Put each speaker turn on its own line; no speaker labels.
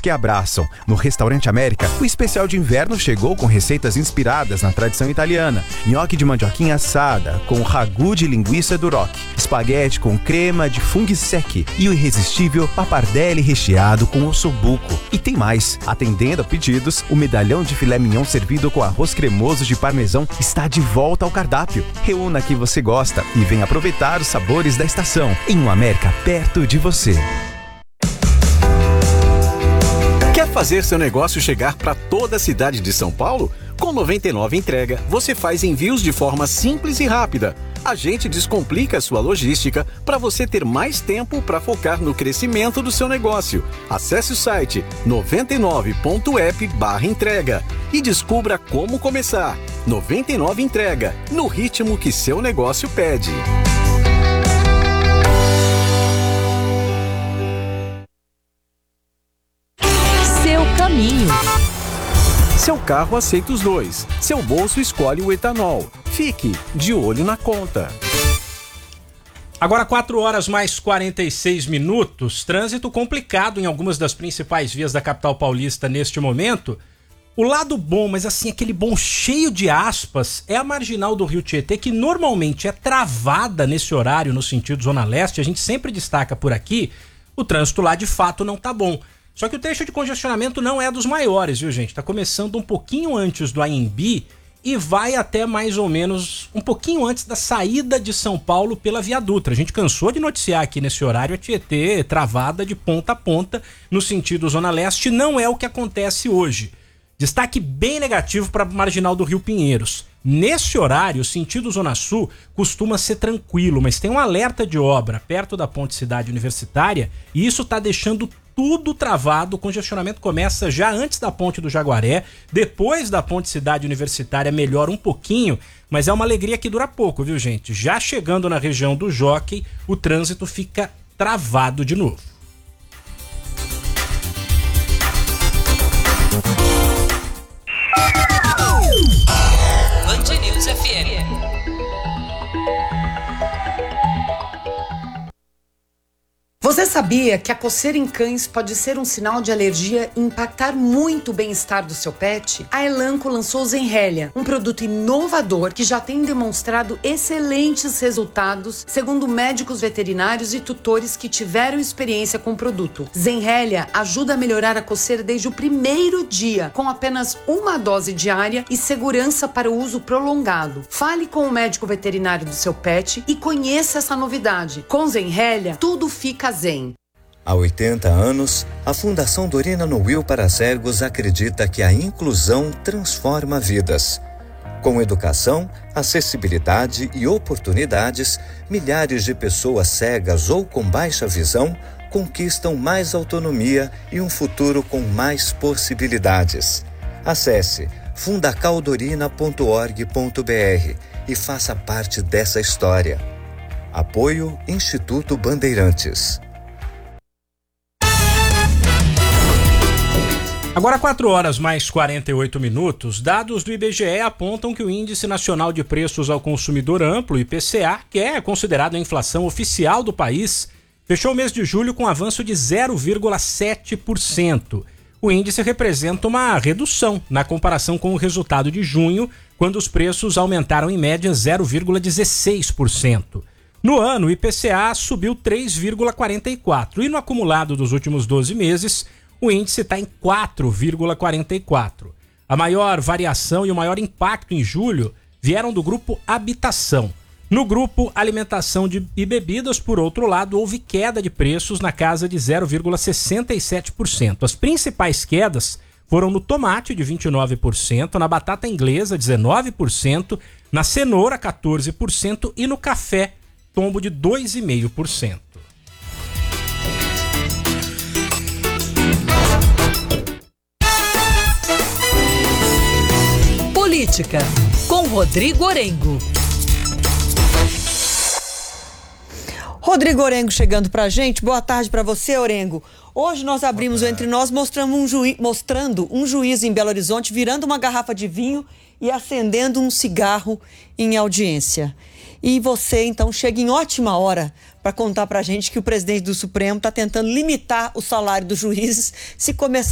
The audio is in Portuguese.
que abraçam. No Restaurante América, o especial de inverno chegou com receitas inspiradas na tradição italiana. Nhoque de mandioquinha assada, com ragu de linguiça duroc, espaguete com crema de funghi secchi e o irresistível pappardelle recheado com ossobuco. E tem mais, atendendo a pedidos, o medalhão de filé mignon servido com arroz cremoso de parmesão está de volta ao cardápio. Reúna que você gosta e venha aproveitar os sabores da estação em uma América perto de você.
Quer fazer seu negócio chegar para toda a cidade de São Paulo? Com 99 Entrega, você faz envios de forma simples e rápida. A gente descomplica a sua logística para você ter mais tempo para focar no crescimento do seu negócio. Acesse o site 99.app/entrega e descubra como começar. 99 Entrega, no ritmo que seu negócio pede.
Seu caminho.
Seu carro aceita os dois. Seu bolso escolhe o etanol. Fique de olho na conta.
Agora 4 horas mais 46 minutos. Trânsito complicado em algumas das principais vias da capital paulista neste momento. O lado bom, mas assim, aquele bom cheio de aspas, é a marginal do Rio Tietê, que normalmente é travada nesse horário no sentido Zona Leste. A gente sempre destaca por aqui, o trânsito lá de fato não tá bom. Só que o trecho de congestionamento não é dos maiores, viu, gente? Tá começando um pouquinho antes do Anhembi e vai até mais ou menos um pouquinho antes da saída de São Paulo pela Via Dutra. A gente cansou de noticiar aqui nesse horário a Tietê travada de ponta a ponta no sentido Zona Leste. Não é o que acontece hoje. Destaque bem negativo para a marginal do Rio Pinheiros. Nesse horário, o sentido Zona Sul costuma ser tranquilo, mas tem um alerta de obra perto da Ponte Cidade Universitária e isso está deixando tudo travado. O congestionamento começa já antes da Ponte do Jaguaré, depois da Ponte Cidade Universitária melhora um pouquinho, mas é uma alegria que dura pouco, viu, gente? Já chegando na região do Jockey, o trânsito fica travado de novo.
Band News FM.
Você sabia que a coceira em cães pode ser um sinal de alergia e impactar muito o bem-estar do seu pet? A Elanco lançou o Zenrelia, um produto inovador que já tem demonstrado excelentes resultados, segundo médicos veterinários e tutores que tiveram experiência com o produto. Zenrelia ajuda a melhorar a coceira desde o primeiro dia, com apenas uma dose diária e segurança para o uso prolongado. Fale com o médico veterinário do seu pet e conheça essa novidade. Com Zenrelia, tudo fica zen.
Há 80 anos, a Fundação Dorina Noil para Cegos acredita que a inclusão transforma vidas. Com educação, acessibilidade e oportunidades, milhares de pessoas cegas ou com baixa visão conquistam mais autonomia e um futuro com mais possibilidades. Acesse fundacaldorina.org.br e faça parte dessa história. Apoio Instituto Bandeirantes.
Agora 4 horas mais 48 minutos, dados do IBGE apontam que o Índice Nacional de Preços ao Consumidor Amplo, IPCA, que é considerado a inflação oficial do país, fechou o mês de julho com um avanço de 0,7%. O índice representa uma redução na comparação com o resultado de junho, quando os preços aumentaram em média 0,16%. No ano, o IPCA subiu 3,44% e no acumulado dos últimos 12 meses, o índice está em 4,44%. A maior variação e o maior impacto em julho vieram do grupo Habitação. No grupo Alimentação e Bebidas, por outro lado, houve queda de preços na casa de 0,67%. As principais quedas foram no tomate, de 29%, na batata inglesa, 19%, na cenoura, 14% e no café, tombo de 2,5%.
Política, com Rodrigo Orengo.
Rodrigo Orengo chegando pra gente. Boa tarde pra você, Orengo. Hoje nós abrimos o Entre Nós mostrando um juiz em Belo Horizonte virando uma garrafa de vinho e acendendo um cigarro em audiência. E você, então, chega em ótima hora para contar pra gente que o presidente do Supremo está tentando limitar o salário dos juízes se começar